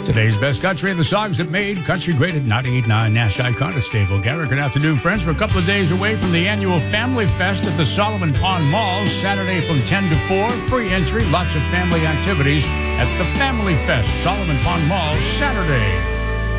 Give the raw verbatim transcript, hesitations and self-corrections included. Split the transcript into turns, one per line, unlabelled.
Today's best country and the songs that made country great at ninety-eight point nine Nash Icon at Stable Garrett. Good afternoon, friends. We're a couple of days away from the annual Family Fest at the Solomon Pond Mall, Saturday from ten to four. Free entry, lots of family activities at the Family Fest, Solomon Pond Mall, Saturday.